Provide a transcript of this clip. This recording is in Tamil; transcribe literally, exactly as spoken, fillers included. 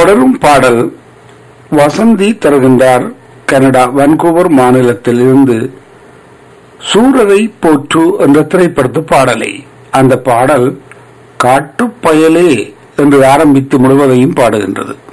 தொடரும் பாடல் வசந்தி தருகின்றார். கனடா வான்கூவர் மாநிலத்தில் இருந்து சூரரை போற்று என்ற திரைப்படத்து பாடலை. அந்த பாடல் காட்டுப்பயலே என்று ஆரம்பித்து முழுவதையும் பாடுகின்றது.